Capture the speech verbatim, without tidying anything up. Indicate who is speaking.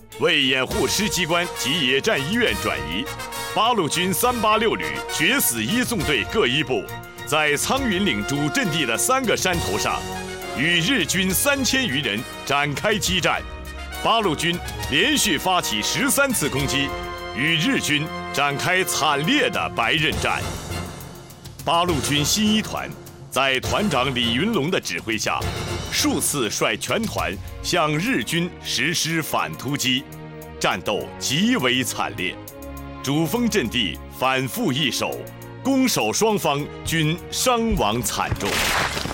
Speaker 1: 为掩护师机关及野战医院转移，八路军三八六旅决死一纵队各一部，在苍云岭主阵地的三个山头上，与日军三千余人展开激战。八路军连续发起十三次攻击，与日军展开惨烈的白刃战。八路军新一团在团长李云龙的指挥下，数次率全团向日军实施反突击，战斗极为惨烈，主峰阵地反复易手，攻守双方均伤亡惨重。